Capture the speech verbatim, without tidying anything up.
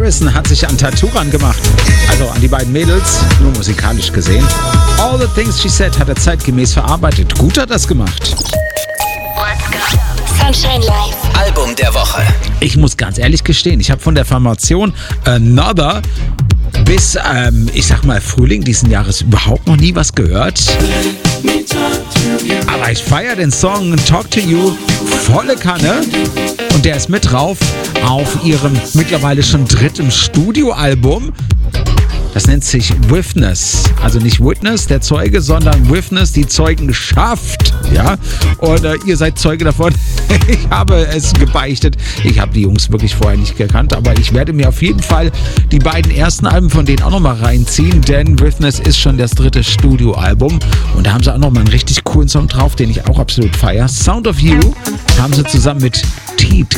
Harrison hat sich an Tattoo gemacht. Also an die beiden Mädels, nur musikalisch gesehen. All the Things She Said hat er zeitgemäß verarbeitet. Gut hat das gemacht. Sunshine Live. Album der Woche. Ich muss ganz ehrlich gestehen, ich habe von der Formation Another bis, ähm, ich sag mal, Frühling diesen Jahres überhaupt noch nie was gehört. Aber ich feiere den Song Talk to You volle Kanne. Und der ist mit drauf auf ihrem mittlerweile schon dritten Studioalbum. Das nennt sich Witness. Also nicht Witness, der Zeuge, sondern Witness, die Zeugenschaft. Ja? Und äh, ihr seid Zeuge davon. Ich habe es gebeichtet. Ich habe die Jungs wirklich vorher nicht gekannt, aber ich werde mir auf jeden Fall die beiden ersten Alben von denen auch nochmal reinziehen, denn Witness ist schon das dritte Studioalbum. Und da haben sie auch nochmal einen richtig coolen Song drauf, den ich auch absolut feiere. Sound of You haben sie zusammen mit Teet